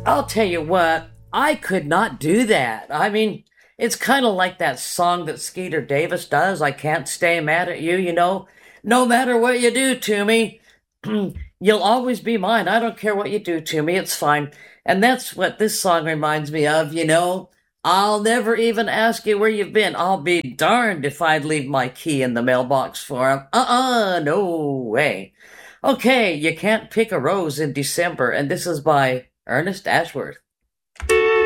I'll tell you what, I could not do that. I mean, it's kind of like that song that Skeeter Davis does. I can't stay mad at you, you know. No matter what you do to me, you'll always be mine. I don't care what you do to me. It's fine. And that's what this song reminds me of, you know. I'll never even ask you where you've been. I'll be darned if I'd leave my key in the mailbox for him. No way. Okay, you can't pick a rose in December, and this is by Ernest Ashworth.